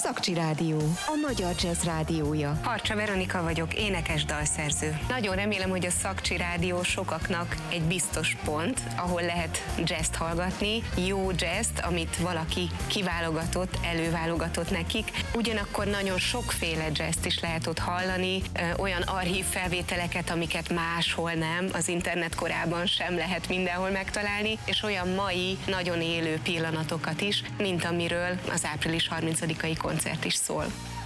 Szakcsi Rádió, a magyar jazz rádiója. Harcsa Veronika vagyok, énekes dalszerző. Nagyon remélem, hogy a Szakcsi Rádió sokaknak egy biztos pont, ahol lehet jazzt hallgatni, jó jazzt, amit valaki kiválogatott, előválogatott nekik. Ugyanakkor nagyon sokféle jazzt is lehet ott hallani, olyan archív felvételeket, amiket máshol nem, az internet korában sem lehet mindenhol megtalálni, és olyan mai, nagyon élő pillanatokat is, mint amiről az április 30-ai koncert is szól.